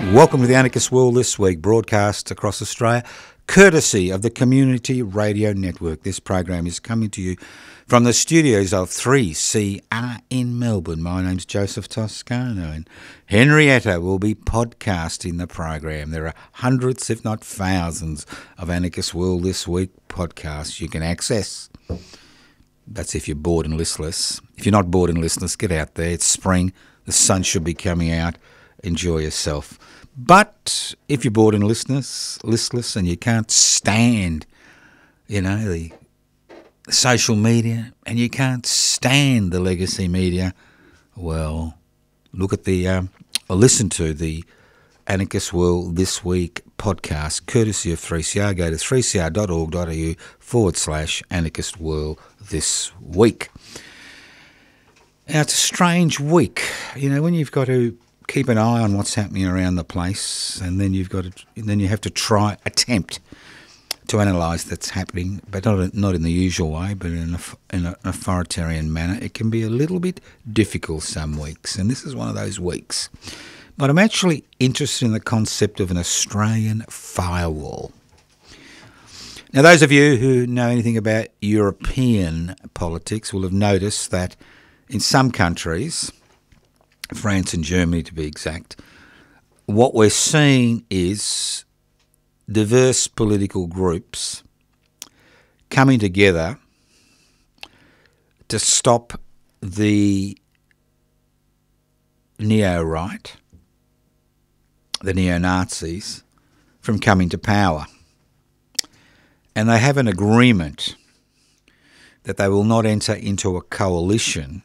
Welcome to the Anarchist World This Week, broadcast across Australia, courtesy of the Community Radio Network. This program is coming to you from the studios of 3CR in Melbourne. My name's Joseph Toscano, and Henrietta will be podcasting the program. There are hundreds, if not thousands, of Anarchist World This Week podcasts you can access. That's if you're bored and listless. If you're not bored and listless, get out there. It's spring. The sun should be coming out. Enjoy yourself. But if you're bored and listless and you can't stand, the social media, and you can't stand the legacy media, well, look at listen to the Anarchist World This Week podcast, courtesy of 3CR. Go to 3cr.org.au/Anarchist World This Week. Now, it's a strange week, when you've got to keep an eye on what's happening around the place, and then you have to attempt to analyse that's happening, but not in the usual way, but in an authoritarian manner. It can be a little bit difficult some weeks, and this is one of those weeks. But I'm actually interested in the concept of an Australian firewall. Now, those of you who know anything about European politics will have noticed that in some countries, France and Germany to be exact, what we're seeing is diverse political groups coming together to stop the neo-right, the neo-Nazis, from coming to power. And they have an agreement that they will not enter into a coalition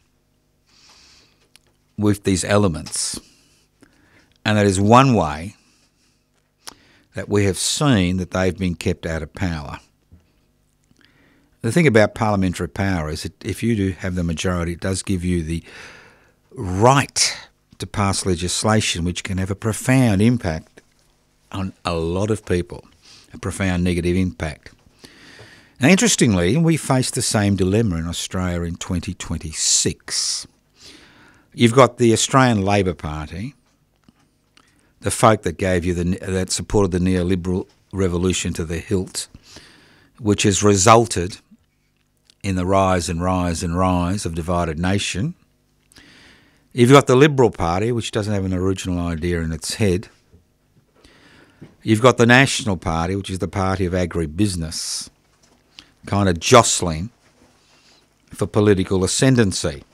with these elements. And that is one way that we have seen that they've been kept out of power. The thing about parliamentary power is that if you do have the majority, it does give you the right to pass legislation which can have a profound impact on a lot of people, a profound negative impact. Now, interestingly, we face the same dilemma in Australia in 2026. You've got the Australian Labor Party, the folk that that supported the neoliberal revolution to the hilt, which has resulted in the rise and rise and rise of divided nation. You've got the Liberal Party, which doesn't have an original idea in its head. You've got the National Party, which is the party of agribusiness, kind of jostling for political ascendancy.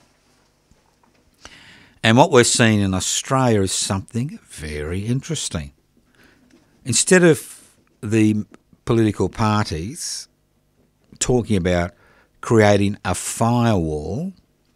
And what we're seeing in Australia is something very interesting. Instead of the political parties talking about creating a firewall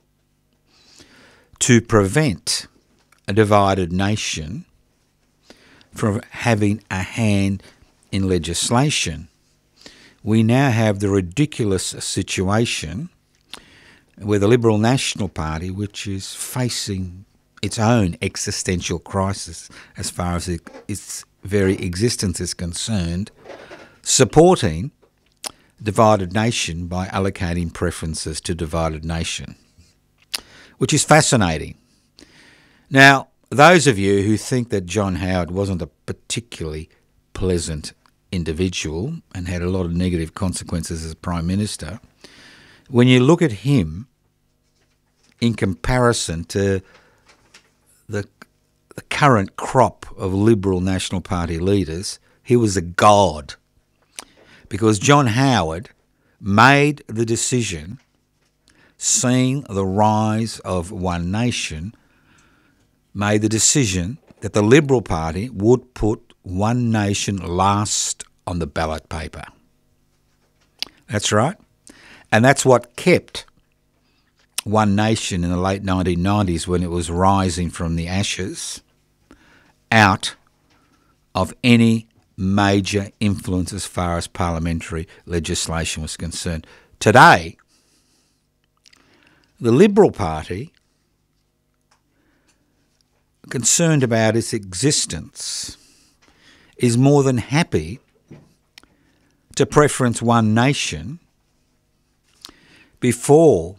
to prevent a divided nation from having a hand in legislation, we now have the ridiculous situation where the Liberal National Party, which is facing its own existential crisis as far as its very existence is concerned, supporting divided nation by allocating preferences to divided nation, which is fascinating. Now, those of you who think that John Howard wasn't a particularly pleasant individual and had a lot of negative consequences as Prime Minister, when you look at him in comparison to the current crop of Liberal National Party leaders, he was a god. Because John Howard made the decision, seeing the rise of One Nation, made the decision that the Liberal Party would put One Nation last on the ballot paper. That's right. And that's what kept One Nation in the late 1990s, when it was rising from the ashes, out of any major influence as far as parliamentary legislation was concerned. Today, the Liberal Party, concerned about its existence, is more than happy to preference One Nation before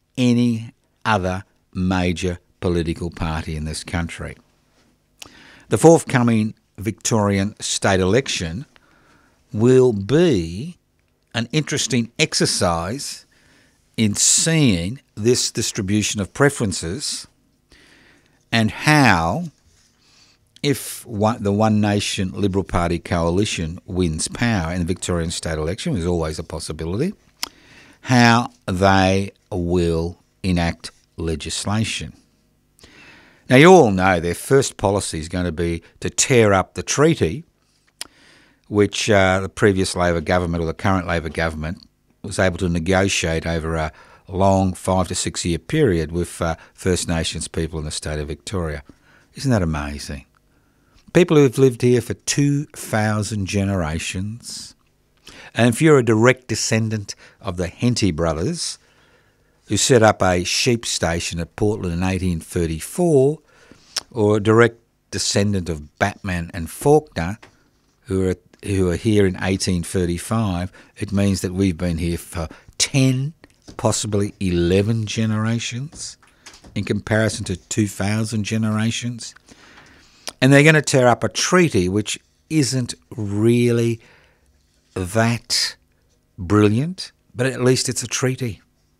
any other major political party in this country. The forthcoming Victorian state election will be an interesting exercise in seeing this distribution of preferences and how, if the One Nation Liberal Party coalition wins power in the Victorian state election, which is always a possibility, how they will enact legislation. Now, you all know their first policy is going to be to tear up the treaty which the previous Labor government or the current Labor government was able to negotiate over a long 5 to 6 year period with First Nations people in the state of Victoria. Isn't that amazing? People who have lived here for 2,000 generations. And if you're a direct descendant of the Henty brothers, who set up a sheep station at Portland in 1834, or a direct descendant of Batman and Faulkner, who are here in 1835, it means that we've been here for 10, possibly 11 generations in comparison to 2,000 generations. And they're going to tear up a treaty which isn't really that brilliant, but at least it's a treaty.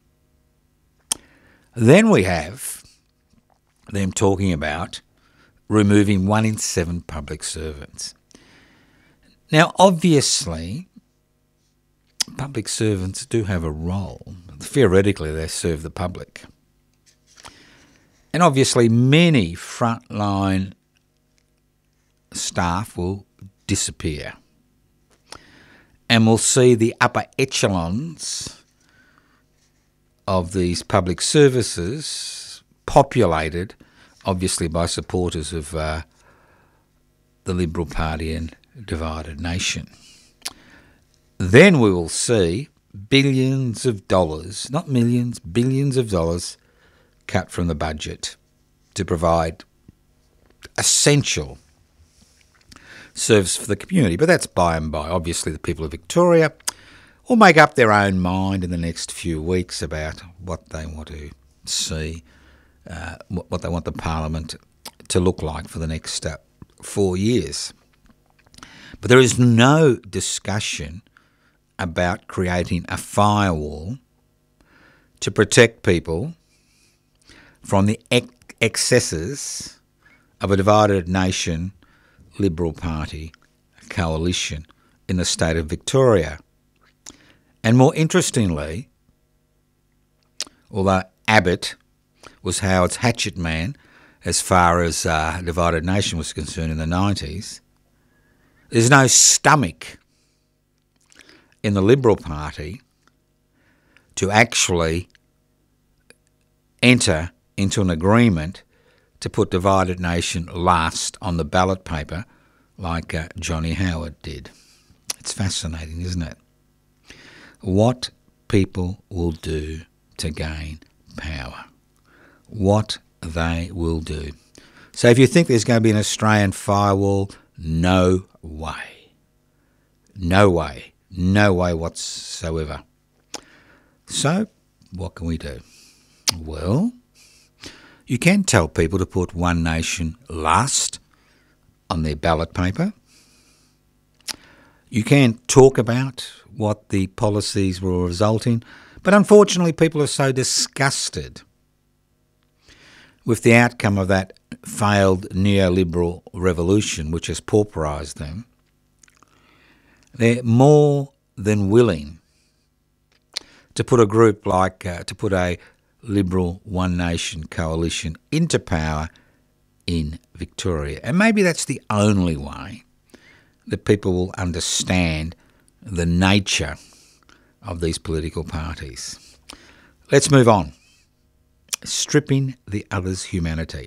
Then we have them talking about removing 1 in 7 public servants. Now, obviously, public servants do have a role. Theoretically, they serve the public. And obviously, many frontline staff will disappear. And we'll see the upper echelons of these public services populated, obviously, by supporters of the Liberal Party and divided nation. Then we will see billions of dollars, not millions, billions of dollars cut from the budget to provide essential service for the community. But that's by and by. Obviously, the people of Victoria will make up their own mind in the next few weeks about what they want to see, what they want the Parliament to look like for the next 4 years. But there is no discussion about creating a firewall to protect people from the excesses of a divided nation Liberal Party coalition in the state of Victoria. And more interestingly, although Abbott was Howard's hatchet man as far as divided nation was concerned in the 90s, there's no stomach in the Liberal Party to actually enter into an agreement to put divided nation last on the ballot paper like Johnny Howard did. It's fascinating, isn't it? What people will do to gain power. What they will do. So if you think there's going to be an Australian firewall, no way. No way. No way whatsoever. So, what can we do? Well, you can tell people to put One Nation last on their ballot paper. You can talk about what the policies will result in, but unfortunately people are so disgusted with the outcome of that failed neoliberal revolution which has pauperised them. They're more than willing to put a group like, to put a Liberal One Nation coalition into power in Victoria. And maybe that's the only way that people will understand the nature of these political parties. Let's move on. Stripping the other's humanity.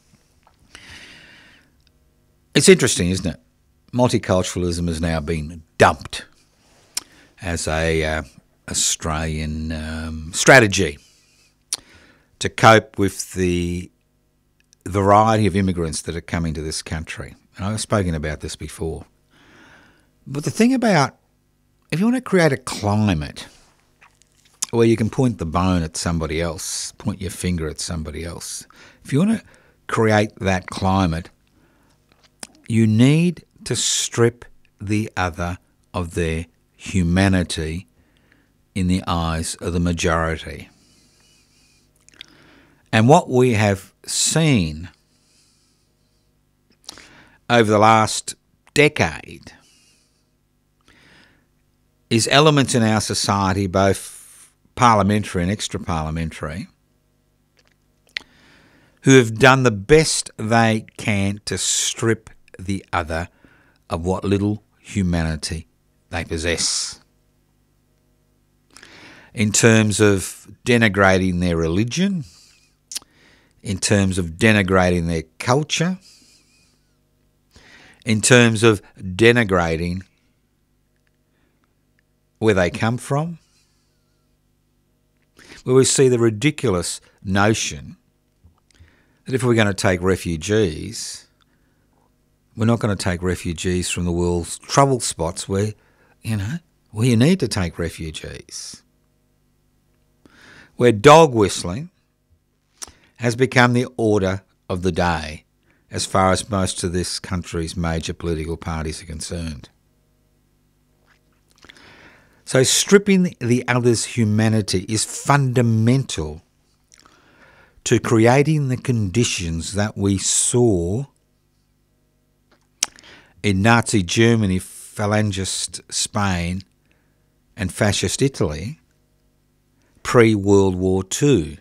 It's interesting, isn't it? Multiculturalism has now been dumped as a Australian strategy to cope with the variety of immigrants that are coming to this country. And I've spoken about this before. But the thing about, if you want to create a climate where you can point the bone at somebody else, point your finger at somebody else, if you want to create that climate, You need to strip the other of their humanity in the eyes of the majority. And what we have seen over the last decade is elements in our society, both parliamentary and extra-parliamentary, who have done the best they can to strip the other of what little humanity they possess, in terms of denigrating their religion, in terms of denigrating their culture, in terms of denigrating where they come from, where we see the ridiculous notion that if we're going to take refugees, we're not going to take refugees from the world's trouble spots where you need to take refugees, where dog whistling has become the order of the day as far as most of this country's major political parties are concerned. So stripping the other's humanity is fundamental to creating the conditions that we saw in Nazi Germany, Falangist Spain and Fascist Italy pre-World War II,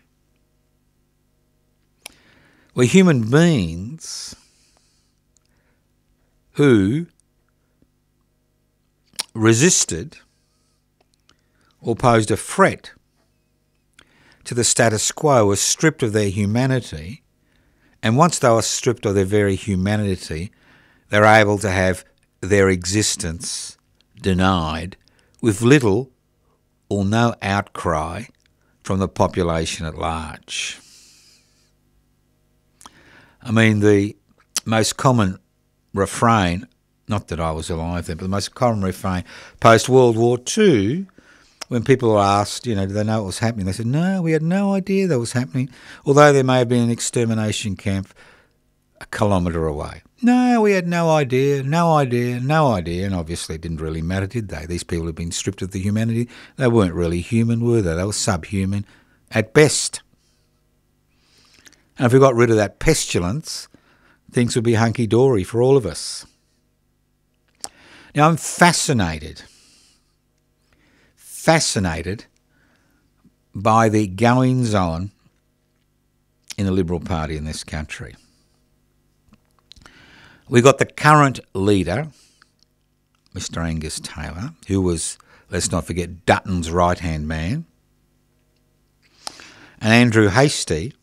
where human beings who resisted or posed a threat to the status quo were stripped of their humanity, and once they were stripped of their very humanity, they're able to have their existence denied with little or no outcry from the population at large. I mean, the most common refrain, not that I was alive then, but the most common refrain post-World War II, when people were asked, do they know what was happening? They said, no, we had no idea that was happening, although there may have been an extermination camp a kilometre away. No, we had no idea, and obviously it didn't really matter, did they? These people had been stripped of the humanity. They weren't really human, were they? They were subhuman at best. And if we got rid of that pestilence, things would be hunky-dory for all of us. Now, I'm fascinated by the goings-on in the Liberal Party in this country. We got the current leader, Mr. Angus Taylor, who was, let's not forget, Dutton's right-hand man, and Andrew Hastie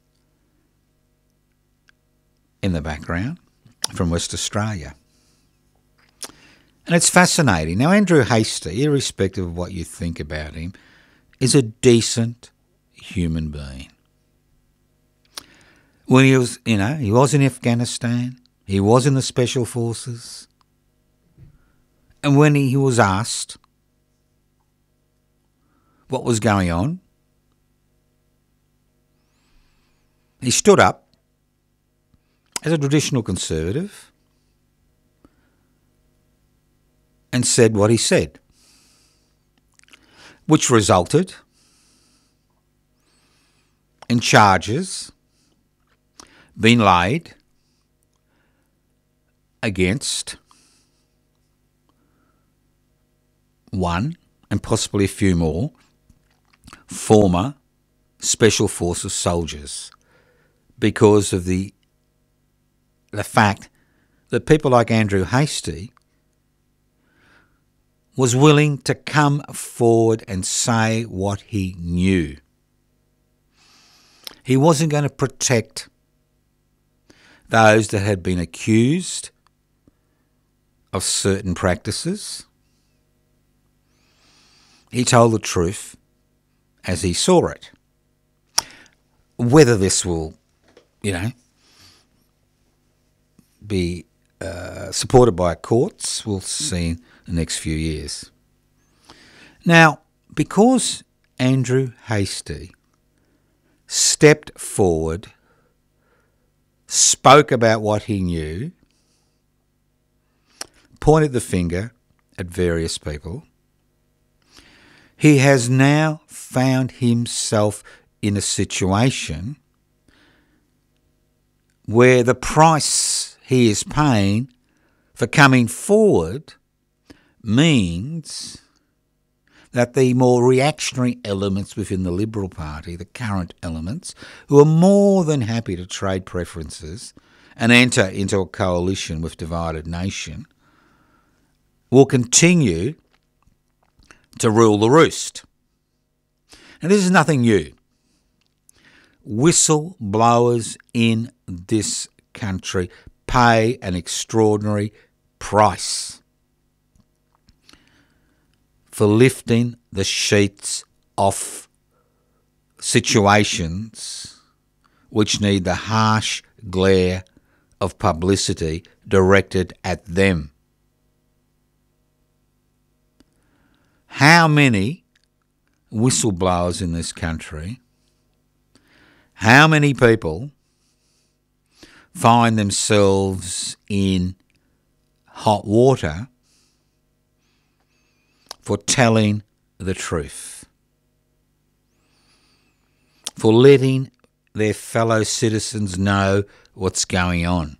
in the background from West Australia. And it's fascinating. Now, Andrew Hastie, irrespective of what you think about him, is a decent human being. When he was, he was in Afghanistan, he was in the Special Forces, and when he was asked what was going on, he stood up as a traditional Conservative and said what he said, which resulted in charges being laid against one, and possibly a few more, former Special Forces soldiers because of the fact that people like Andrew Hastie was willing to come forward and say what he knew. He wasn't going to protect those that had been accused of certain practices. He told the truth as he saw it. Whether this will, be supported by courts, we'll see in the next few years. Now, because Andrew Hastie stepped forward, spoke about what he knew, pointed the finger at various people. He has now found himself in a situation where the price he is paying for coming forward means that the more reactionary elements within the Liberal Party, the current elements, who are more than happy to trade preferences and enter into a coalition with Divided Nation, will continue to rule the roost. And this is nothing new. Whistleblowers in this country pay an extraordinary price for lifting the sheets off situations which need the harsh glare of publicity directed at them. How many whistleblowers in this country, how many people find themselves in hot water for telling the truth, for letting their fellow citizens know what's going on?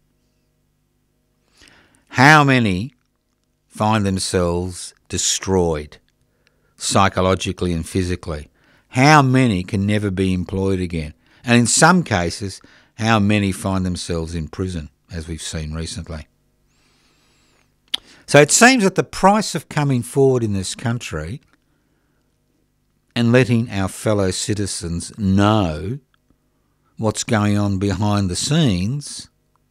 How many find themselves destroyed psychologically and physically? How many can never be employed again? And in some cases, how many find themselves in prison, as we've seen recently? So it seems that the price of coming forward in this country and letting our fellow citizens know what's going on behind the scenes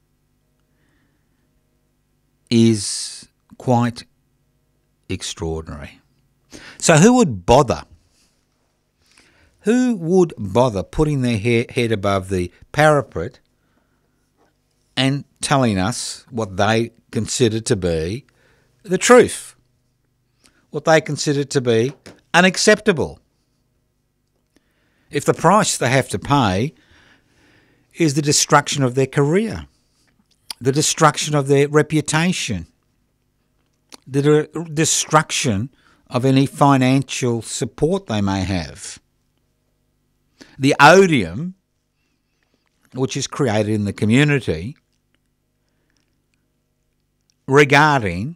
is quite extraordinary. So who would bother? Who would bother putting their head above the parapet and telling us what they consider to be the truth, what they consider to be unacceptable? If the price they have to pay is the destruction of their career, the destruction of their reputation, the destruction of any financial support they may have, the odium which is created in the community regarding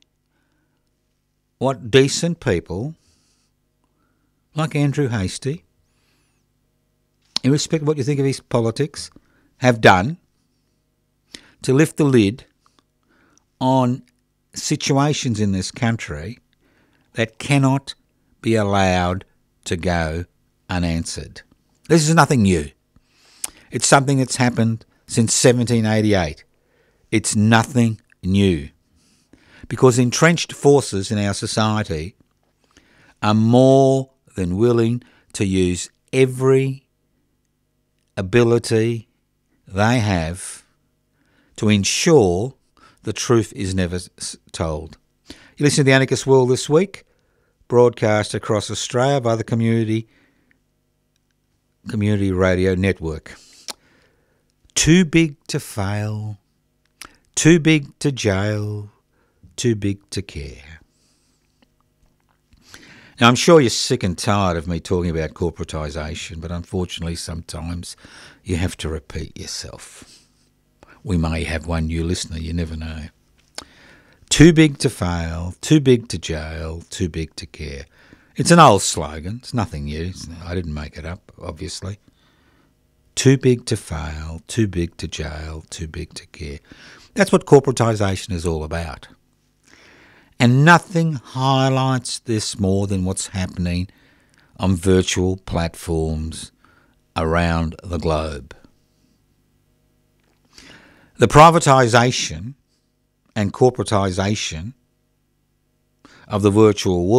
what decent people like Andrew Hastie, in respect of what you think of his politics, have done to lift the lid on situations in this country that cannot be allowed to go unanswered. This is nothing new. It's something that's happened since 1788. It's nothing new. Because entrenched forces in our society are more than willing to use every ability they have to ensure the truth is never told. You listen to The Anarchist World this week, broadcast across Australia by the Community Radio Network. Too big to fail, too big to jail, too big to care. Now, I'm sure you're sick and tired of me talking about corporatisation, but unfortunately sometimes you have to repeat yourself. We may have one new listener, you never know. Too big to fail, too big to jail, too big to care. It's an old slogan. It's nothing new. I didn't make it up, obviously. Too big to fail, too big to jail, too big to care. That's what corporatisation is all about. And nothing highlights this more than what's happening on virtual platforms around the globe. The privatisation and corporatisation of the virtual world